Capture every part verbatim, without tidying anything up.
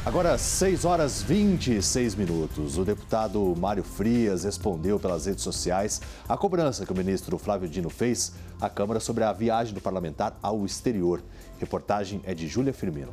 Agora, seis horas e vinte e seis minutos. O deputado Mário Frias respondeu pelas redes sociais a cobrança que o ministro Flávio Dino fez à Câmara sobre a viagem do parlamentar ao exterior. Reportagem é de Júlia Firmino.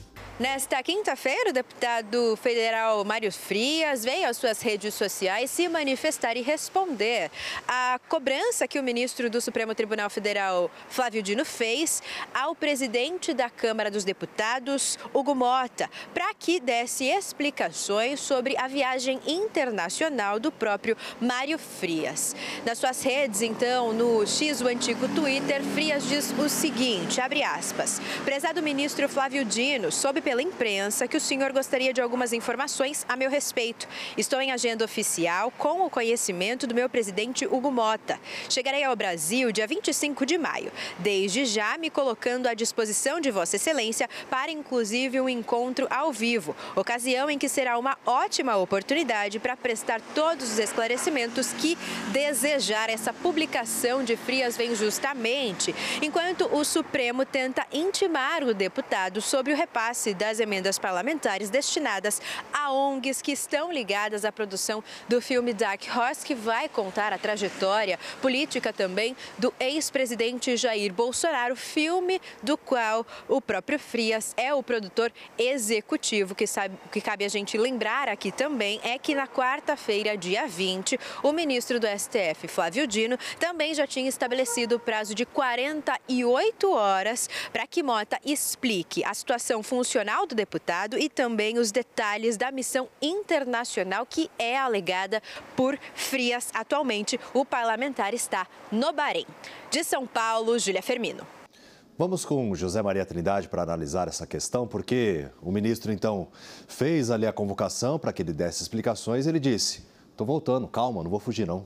Nesta quinta-feira, o deputado federal Mário Frias veio às suas redes sociais se manifestar e responder à cobrança que o ministro do Supremo Tribunal Federal, Flávio Dino, fez ao presidente da Câmara dos Deputados, Hugo Mota, para que desse explicações sobre a viagem internacional do próprio Mário Frias. Nas suas redes, então, no X, o antigo Twitter, Frias diz o seguinte, abre aspas, prezado ministro Flávio Dino, sob pela imprensa que o senhor gostaria de algumas informações a meu respeito. Estou em agenda oficial com o conhecimento do meu presidente Hugo Mota. Chegarei ao Brasil dia vinte e cinco de maio, desde já me colocando à disposição de Vossa Excelência para inclusive um encontro ao vivo, ocasião em que será uma ótima oportunidade para prestar todos os esclarecimentos que desejar. Essa publicação de Frias vem justamente enquanto o Supremo tenta intimar o deputado sobre o repasse das emendas parlamentares destinadas a O N Gs que estão ligadas à produção do filme Dark Horse, que vai contar a trajetória política também do ex-presidente Jair Bolsonaro, filme do qual o próprio Frias é o produtor executivo. Que sabe, que cabe a gente lembrar aqui também é que na quarta-feira, dia vinte, o ministro do S T F, Flávio Dino, também já tinha estabelecido o prazo de quarenta e oito horas para que Mota explique a situação funcional do deputado e também os detalhes da missão internacional que é alegada por Frias. Atualmente, o parlamentar está no Bahrein. De São Paulo, Júlia Firmino. Vamos com José Maria Trindade para analisar essa questão, porque o ministro, então, fez ali a convocação para que ele desse explicações e ele disse, estou voltando, calma, não vou fugir não.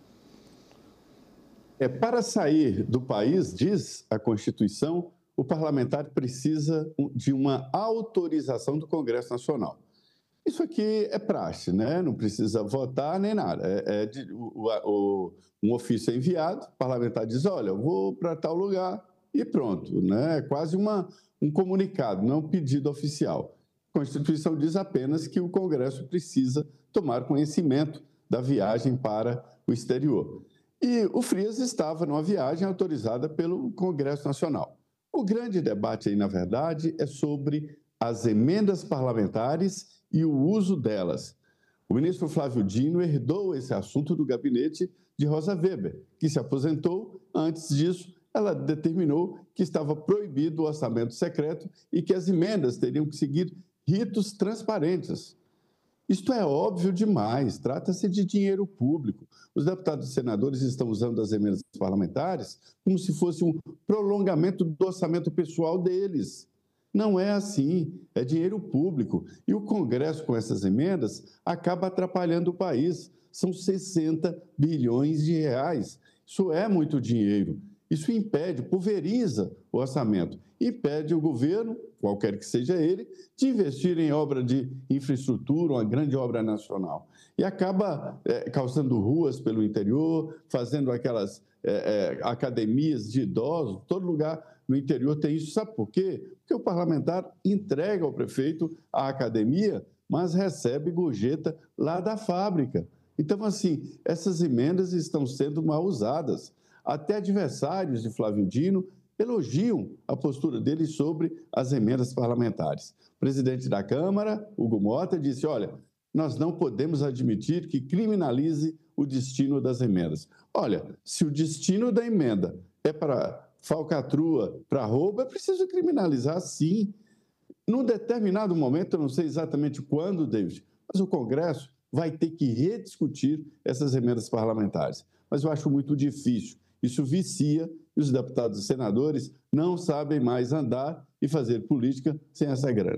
É, para sair do país, diz a Constituição, o parlamentar precisa de uma autorização do Congresso Nacional. Isso aqui é praxe, né? Não precisa votar nem nada. É, é de, o, o, um ofício é enviado, o parlamentar diz, olha, eu vou para tal lugar e pronto. Né? É quase uma, um comunicado, não um pedido oficial. A Constituição diz apenas que o Congresso precisa tomar conhecimento da viagem para o exterior. E o Frias estava numa viagem autorizada pelo Congresso Nacional. O grande debate aí, na verdade, é sobre as emendas parlamentares e o uso delas. O ministro Flávio Dino herdou esse assunto do gabinete de Rosa Weber, que se aposentou. Antes disso, ela determinou que estava proibido o orçamento secreto e que as emendas teriam que seguir ritos transparentes. Isto é óbvio demais, trata-se de dinheiro público. Os deputados e senadores estão usando as emendas parlamentares como se fosse um prolongamento do orçamento pessoal deles. Não é assim, é dinheiro público. E o Congresso, com essas emendas, acaba atrapalhando o país. São sessenta bilhões de reais. Isso é muito dinheiro. Isso impede, pulveriza o orçamento, impede o governo, qualquer que seja ele, de investir em obra de infraestrutura, uma grande obra nacional. E acaba é, causando ruas pelo interior, fazendo aquelas é, é, academias de idosos, todo lugar no interior tem isso. Sabe por quê? Porque o parlamentar entrega ao prefeito a academia, mas recebe gorjeta lá da fábrica. Então, assim, essas emendas estão sendo mal usadas. Até adversários de Flávio Dino elogiam a postura dele sobre as emendas parlamentares. O presidente da Câmara, Hugo Mota, disse, olha, nós não podemos admitir que criminalize o destino das emendas. Olha, se o destino da emenda é para falcatrua, para roubo, é preciso criminalizar, sim. Num determinado momento, eu não sei exatamente quando, David, mas o Congresso vai ter que rediscutir essas emendas parlamentares. Mas eu acho muito difícil. Isso vicia e os deputados e senadores não sabem mais andar e fazer política sem essa grana.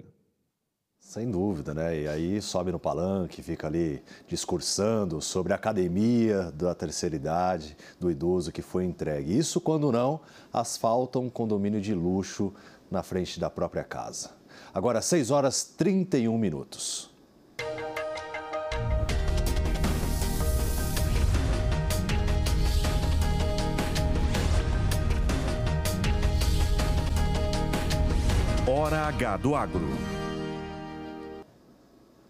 Sem dúvida, né? E aí sobe no palanque, fica ali discursando sobre a academia da terceira idade, do idoso que foi entregue. Isso quando não asfaltam um condomínio de luxo na frente da própria casa. Agora, seis horas e trinta e um minutos. Hora H do Agro.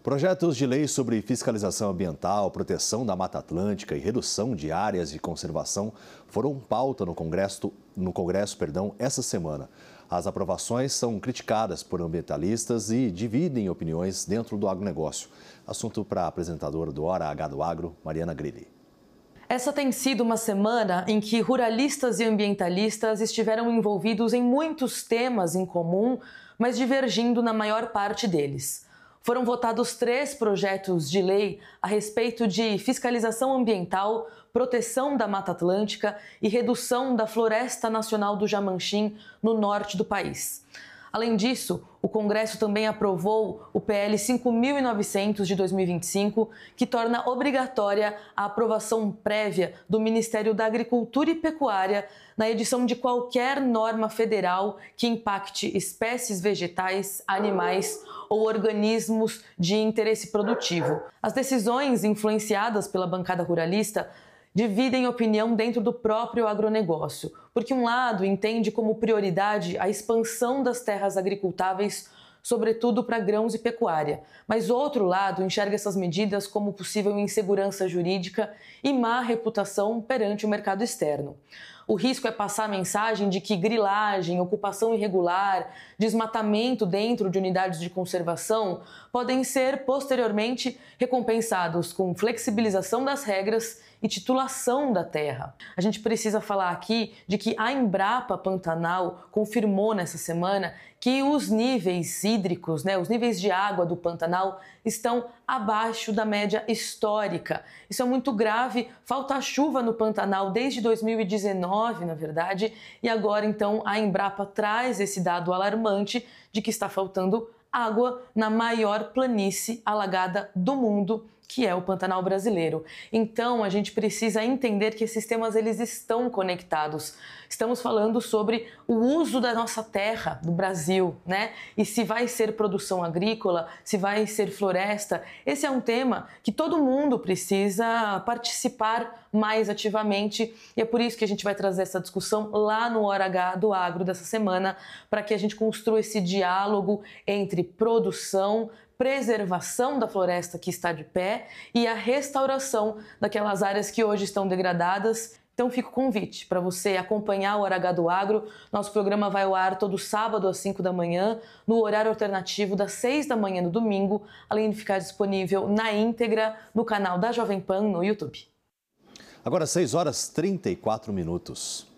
Projetos de lei sobre fiscalização ambiental, proteção da Mata Atlântica e redução de áreas de conservação foram pauta no Congresso, no Congresso, perdão, essa semana. As aprovações são criticadas por ambientalistas e dividem opiniões dentro do agronegócio. Assunto para a apresentadora do Hora H do Agro, Mariana Grilli. Essa tem sido uma semana em que ruralistas e ambientalistas estiveram envolvidos em muitos temas em comum, mas divergindo na maior parte deles. Foram votados três projetos de lei a respeito de fiscalização ambiental, proteção da Mata Atlântica e redução da Floresta Nacional do Jamanchim no norte do país. Além disso, o Congresso também aprovou o P L cinco mil e novecentos de dois mil e vinte e cinco, que torna obrigatória a aprovação prévia do Ministério da Agricultura e Pecuária na edição de qualquer norma federal que impacte espécies vegetais, animais ou organismos de interesse produtivo. As decisões influenciadas pela bancada ruralista dividem opinião dentro do próprio agronegócio, porque um lado entende como prioridade a expansão das terras agricultáveis, sobretudo para grãos e pecuária, mas outro lado enxerga essas medidas como possível insegurança jurídica e má reputação perante o mercado externo. O risco é passar a mensagem de que grilagem, ocupação irregular, desmatamento dentro de unidades de conservação podem ser posteriormente recompensados com flexibilização das regras e titulação da terra. A gente precisa falar aqui de que a Embrapa Pantanal confirmou nessa semana que os níveis hídricos, né, os níveis de água do Pantanal estão abaixo da média histórica. Isso é muito grave, falta chuva no Pantanal desde dois mil e dezenove, na verdade, e agora então a Embrapa traz esse dado alarmante de que está faltando água na maior planície alagada do mundo, que é o Pantanal brasileiro. Então, a gente precisa entender que esses temas eles estão conectados. Estamos falando sobre o uso da nossa terra, do Brasil, né? E se vai ser produção agrícola, se vai ser floresta. Esse é um tema que todo mundo precisa participar mais ativamente e é por isso que a gente vai trazer essa discussão lá no Hora H do Agro dessa semana, para que a gente construa esse diálogo entre produção, preservação da floresta que está de pé e a restauração daquelas áreas que hoje estão degradadas. Então fica o convite para você acompanhar o Hora H do Agro. Nosso programa vai ao ar todo sábado às cinco da manhã, no horário alternativo das seis da manhã no domingo, além de ficar disponível na íntegra no canal da Jovem Pan no YouTube. Agora seis horas e trinta e quatro minutos.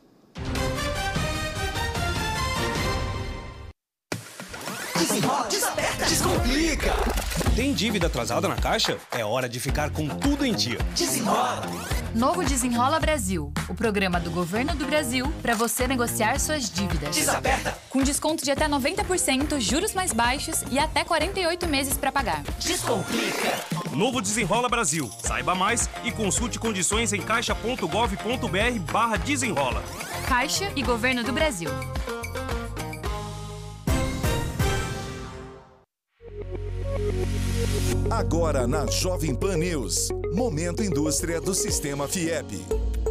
Desenrola, desaperta, descomplica. Tem dívida atrasada na Caixa? É hora de ficar com tudo em dia. Desenrola. Novo Desenrola Brasil, o programa do Governo do Brasil para você negociar suas dívidas. Desaperta. Com desconto de até noventa por cento, juros mais baixos e até quarenta e oito meses para pagar. Descomplica. Novo Desenrola Brasil. Saiba mais e consulte condições em caixa ponto gov ponto br barra desenrola. Caixa e Governo do Brasil. Agora na Jovem Pan News, Momento Indústria do Sistema Fiep.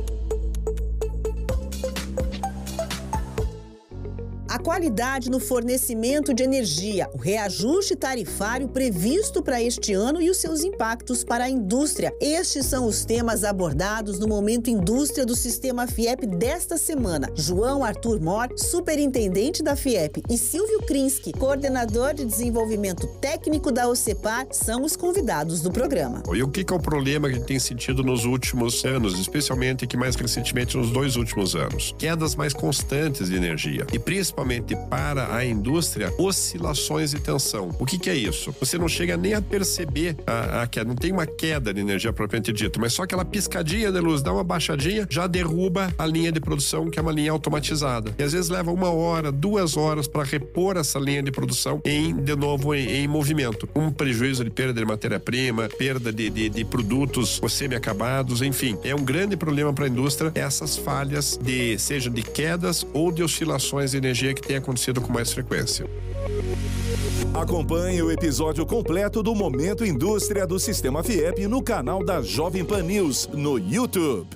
A qualidade no fornecimento de energia, o reajuste tarifário previsto para este ano e os seus impactos para a indústria. Estes são os temas abordados no Momento Indústria do Sistema Fiep desta semana. João Arthur Mor, superintendente da Fiep, e Silvio Krinsky, coordenador de desenvolvimento técnico da OCEPAR, são os convidados do programa. E o que é o problema que a gente tem sentido nos últimos anos, especialmente aqui mais recentemente nos dois últimos anos? Quedas mais constantes de energia e principalmente para a indústria, oscilações de tensão. O que que é isso? Você não chega nem a perceber a, a queda, não tem uma queda de energia propriamente dita, mas só aquela piscadinha de luz, dá uma baixadinha, já derruba a linha de produção, que é uma linha automatizada. E às vezes leva uma hora, duas horas para repor essa linha de produção em, de novo, em, em movimento. Um prejuízo de perda de matéria-prima, perda de, de, de produtos semi-acabados, enfim. É um grande problema para a indústria essas falhas, de, seja de quedas ou de oscilações de energia que tem acontecido com mais frequência. Acompanhe o episódio completo do Momento Indústria do Sistema Fiep no canal da Jovem Pan News no YouTube.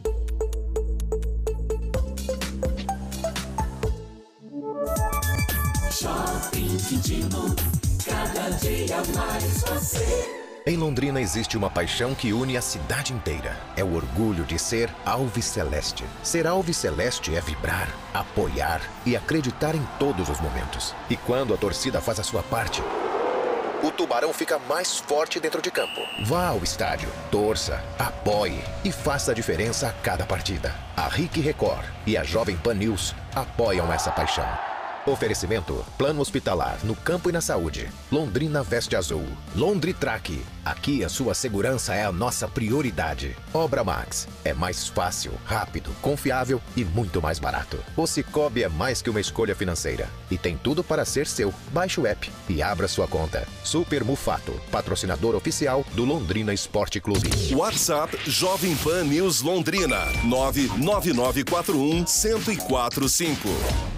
Shopping Quintino, cada dia mais você. Em Londrina existe uma paixão que une a cidade inteira. É o orgulho de ser Alviceleste. Ser Alviceleste é vibrar, apoiar e acreditar em todos os momentos. E quando a torcida faz a sua parte, o Tubarão fica mais forte dentro de campo. Vá ao estádio, torça, apoie e faça a diferença a cada partida. A R I C Record e a Jovem Pan News apoiam essa paixão. Oferecimento: Plano Hospitalar no Campo e na Saúde. Londrina Veste Azul. Londritrack. Aqui a sua segurança é a nossa prioridade. Obra Max. É mais fácil, rápido, confiável e muito mais barato. O Cicobi é mais que uma escolha financeira e tem tudo para ser seu. Baixe o app e abra sua conta. Super Mufato, patrocinador oficial do Londrina Esporte Clube. WhatsApp Jovem Pan News Londrina nove nove nove quatro um zero zero quatro cinco.